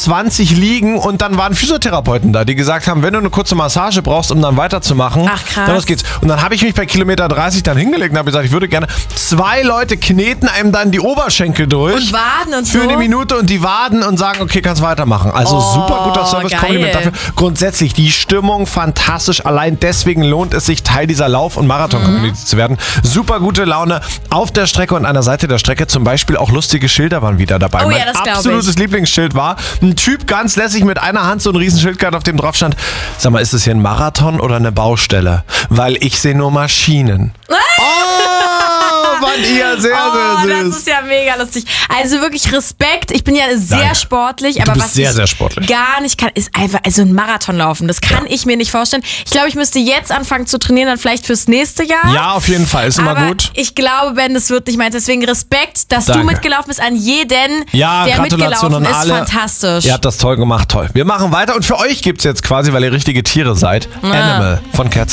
20 liegen und dann waren Physiotherapeuten da, die gesagt haben, wenn du eine kurze Massage brauchst, um dann weiterzumachen, ach, krass, dann los geht's. Und dann habe ich mich bei Kilometer 30 dann hingelegt und habe gesagt, ich würde gerne, 2 Leute kneten einem dann die Oberschenkel durch. Und Waden und für so. eine Minute und die Waden und sagen, okay, kannst weitermachen. Also super guter Service, geil. Kompliment dafür. Grundsätzlich die Stimmung fantastisch. Allein deswegen lohnt es sich, Teil dieser Lauf- und Marathon-Community zu werden. Super gute Laune auf der Strecke und an der Seite der Strecke zum Beispiel auch lustige Schilder waren wieder dabei. Oh ja, mein das glaub ich. absolutes Lieblingsschild war ein Typ ganz lässig mit einer Hand so ein Riesenschild gehabt, auf dem drauf stand, sag mal, ist das hier ein Marathon oder eine Baustelle? Weil ich sehe nur Maschinen. Fand ich ja sehr, sehr süß. Das ist ja mega lustig. Also wirklich Respekt. Ich bin ja sehr Danke. sportlich, Du aber bist was sehr, ich sehr sportlich. gar nicht kann, ist einfach also ein Marathon laufen. Das kann ich mir nicht vorstellen. Ich glaube, ich müsste jetzt anfangen zu trainieren, dann vielleicht fürs nächste Jahr. Ja, auf jeden Fall. Ist immer aber gut. ich glaube, Ben, das wird nicht meins. Deswegen Respekt, dass Danke. du mitgelaufen bist an jeden, Ja, der Gratulation mitgelaufen an ist. alle. Fantastisch. Ihr habt das toll gemacht, toll. Wir machen weiter und für euch gibt's jetzt quasi, weil ihr richtige Tiere seid, Animal von Cats.